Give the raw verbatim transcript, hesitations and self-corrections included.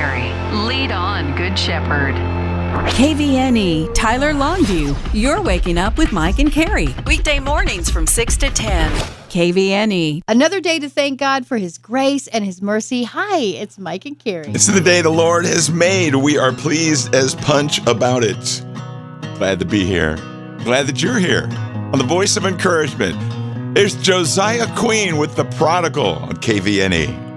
Carey. Lead on, Good Shepherd. K V N E, Tyler Longview. You're waking up with Mike and Carey. Weekday mornings from six to ten. K V N E. Another day to thank God for His grace and His mercy. Hi, it's Mike and Carey. This is the day the Lord has made. We are pleased as punch about it. Glad to be here. Glad that you're here on the Voice of Encouragement. It's Josiah Queen with The Prodigal on K V N E.